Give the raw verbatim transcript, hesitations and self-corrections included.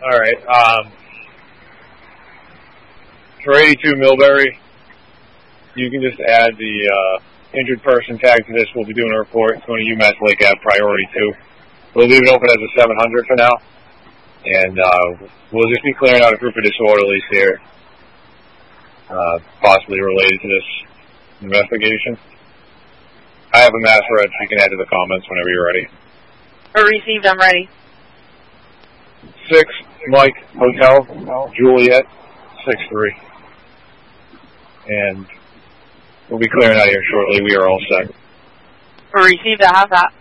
All right. Um, for eighty-two Millbury, you can just add the uh, injured person tag to this. We'll be doing a report. It's going to UMass Lake Ave priority two. We'll leave it open as a seven hundred for now. And uh, we'll just be clearing out a group of disorderlies here, uh, possibly related to this investigation. I have a mass red, so you can add to the comments whenever you're ready. Received, I'm ready. Six, Mike, Hotel, Juliet, six three. And we'll be clearing out here shortly. We are all set. Received, I have that.